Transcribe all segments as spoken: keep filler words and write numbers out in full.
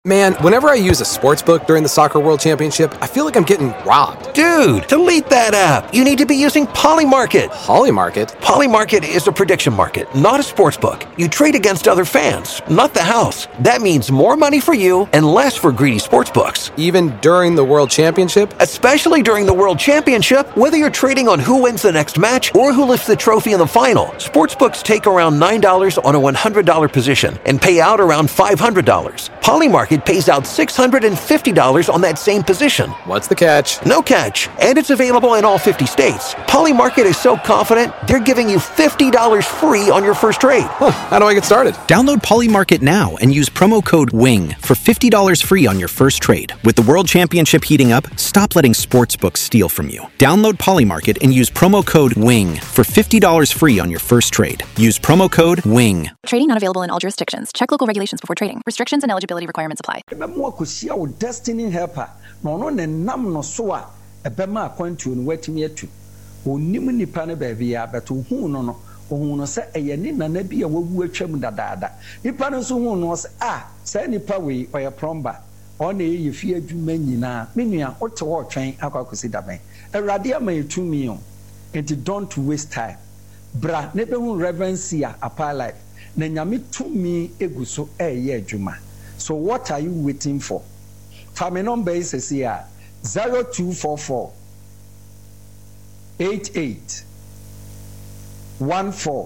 Man, whenever I use a sports book during the Soccer World Championship, I feel like I'm getting robbed. Dude, delete that app. You need to be using Polymarket. Polymarket? Polymarket is a prediction market, not a sports book. You trade against other fans, not the house. That means more money for you and less for greedy sports books. Even during the World Championship? Especially during the World Championship, whether you're trading on who wins the next match or who lifts the trophy in the final, sportsbooks take around nine dollars on a one hundred dollars position and pay out around five hundred dollars. Polymarket It pays out six hundred fifty dollars on that same position. What's the catch? No catch. And it's available in all fifty states. Polymarket is so confident, they're giving you fifty dollars free on your first trade. Huh, how do I get started? Download Polymarket now and use promo code WING for fifty dollars free on your first trade. With the World Championship heating up, stop letting sportsbooks steal from you. Download Polymarket and use promo code WING for fifty dollars free on your first trade. Use promo code WING. Trading not available in all jurisdictions. Check local regulations before trading. Restrictions and eligibility requirements apply. Ebema kosia wo destiny helper no no ne nam no so a ebema akwantu no watimi atu onim nipa ne ba bia beto hu no no ohun no se eye ni nana bia wawu atwam dadaada nipa no so hu no se ah say nipa we oye plumber o na ye fie adwuma nyina menua ote wo twen akwakosi daben awrade ama yetumi o and don't waste time bra ne be hu reverence a apa life na nyame tumi eguso eye adwuma. So what are you waiting for? Family number is here zero two four four eight eight one four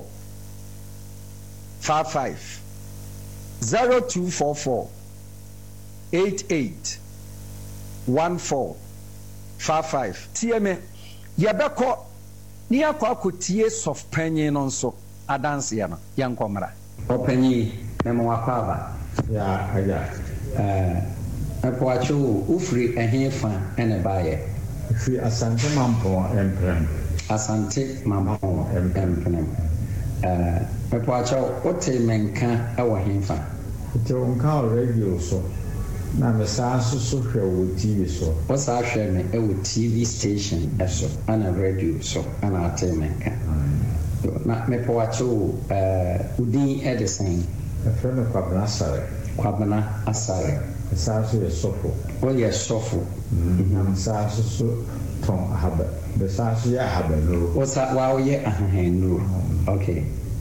five five zero two four four eight eight one four five five. T M A Yabako near Kwakutie soft penny non so Adansiano, young comrade. Openye Memoakaba. Ya aya eh apoacho ufri ehefa ene baye ufri asante mampo emprem asante mampo emprem eh apoacho ote menka awo hefa te onka radio so na mesa so so hwe wo T V so o sa hwe me e wo T V station eso ana radio so ana ate menka na me poacho eh udin edison Friend Kwabena Asare. Kwabena Asare. Sasu is Sofo. Oh, yes, Sofo. And Sasu Tom Habit. The Sasu Yahabel. What's that? Wow, yeah, okay.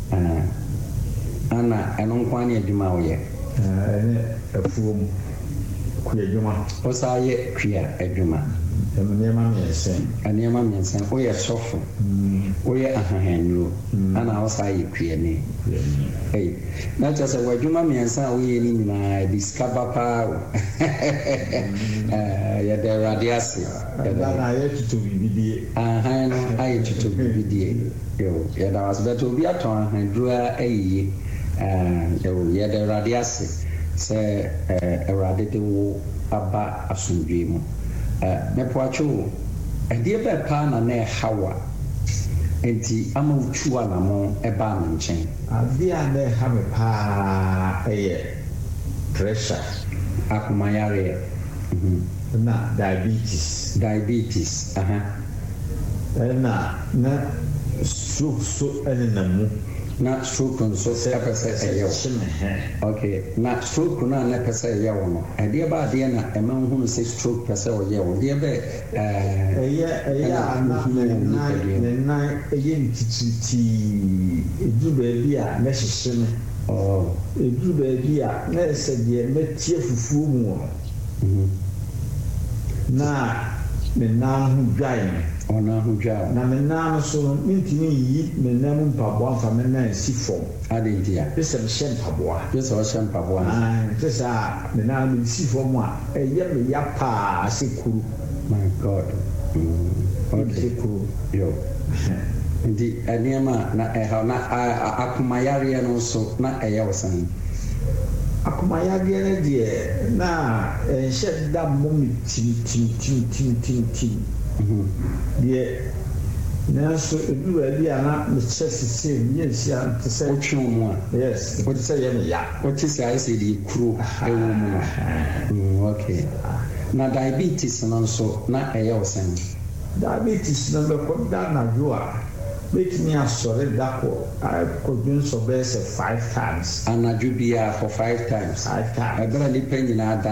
Anna, I don't want you to do my way. A fool. Queer Juma. What's I yet queer a Juma? And near my saying, and near my saying, oh, yes, Sofo. Oh, yeah, a hand. And I was I queer me. Hey, not just a word, you mammy and son, we in I discover power. Yeah, there are the assets. I had to be the I know I had to be the yeah, that was better to be a ton and drew a and yeah, there are the assets. Say a radical about a soon dream. Mepoacho, a dear bad pan and a Hawa. Enti amu chua na mo eba na nchen avia na ha me pa eh pressure akumayare na diabetes diabetes aha na na so so ene na mu na stroke nso pese eyo okay na stroke na na pese eyo no e de ba de na e man hu se stroke pese eyo de be eh eya eya na na na eya ntititi edu ba bia na hyehye no oh edu ba bia na se de metie fufuo mu na me na hu dwan ona hu dwa na me na so ntimi yi me na mu mpaboa fa me na si fom ade dia pese me hye mpaboa pese o hye mpaboa ah pese a me na me si fom a eye me ya pa sekuru my god okay sekuru yo ndi eniema na e ha na akumayare no so na eye wosan akumayare ne die na enhye da momi tim tim tim tim tim tim die na so edu abi ana me chese se me sia te se otwe mu a yes what say ye ya what is I say the kuro ewu mu okay na diabetes no so na eye wosan diabetes no be ko da na jo a bɛtumi asɔre dako akɔdwo nsɔ bɛyɛ sɛ five times anadwo biara for five times five times ɛberɛ nipa nyinaa